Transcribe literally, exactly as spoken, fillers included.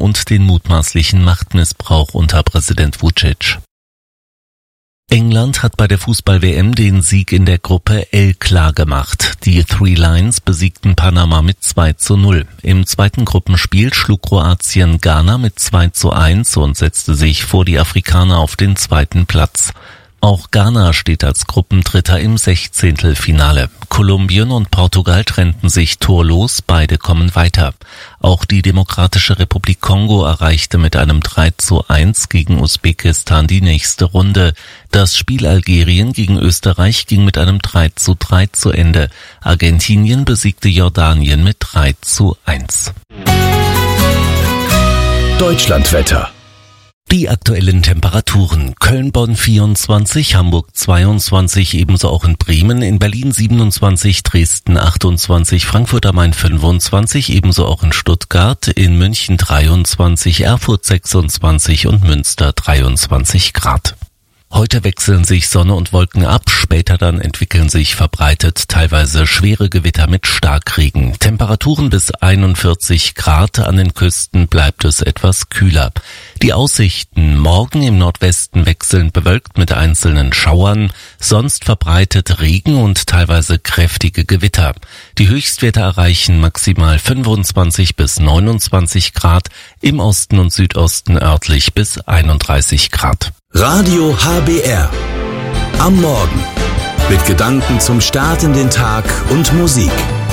und den mutmaßlichen Machtmissbrauch unter Präsident Vučić. England hat bei der Fußball-W M den Sieg in der Gruppe L klar gemacht. Die Three Lions besiegten Panama mit zwei zu null. Im zweiten Gruppenspiel schlug Kroatien Ghana mit zwei zu eins und setzte sich vor die Afrikaner auf den zweiten Platz. Auch Ghana steht als Gruppendritter im Sechzehntelfinale. Kolumbien und Portugal trennten sich torlos, beide kommen weiter. Auch die Demokratische Republik Kongo erreichte mit einem drei zu eins gegen Usbekistan die nächste Runde. Das Spiel Algerien gegen Österreich ging mit einem drei zu drei zu Ende. Argentinien besiegte Jordanien mit drei zu eins. Deutschlandwetter. Die aktuellen Temperaturen: Köln-Bonn vierundzwanzig, Hamburg zweiundzwanzig, ebenso auch in Bremen, in Berlin siebenundzwanzig, Dresden achtundzwanzig, Frankfurt am Main fünfundzwanzig, ebenso auch in Stuttgart, in München dreiundzwanzig, Erfurt sechsundzwanzig und Münster dreiundzwanzig Grad. Heute wechseln sich Sonne und Wolken ab, später dann entwickeln sich verbreitet teilweise schwere Gewitter mit Starkregen. Temperaturen bis einundvierzig Grad, an den Küsten bleibt es etwas kühler. Die Aussichten: morgen im Nordwesten wechselnd bewölkt mit einzelnen Schauern, sonst verbreitet Regen und teilweise kräftige Gewitter. Die Höchstwerte erreichen maximal fünfundzwanzig bis neunundzwanzig Grad, im Osten und Südosten örtlich bis einunddreißig Grad. Radio H B R. Am Morgen. Mit Gedanken zum Start in den Tag und Musik.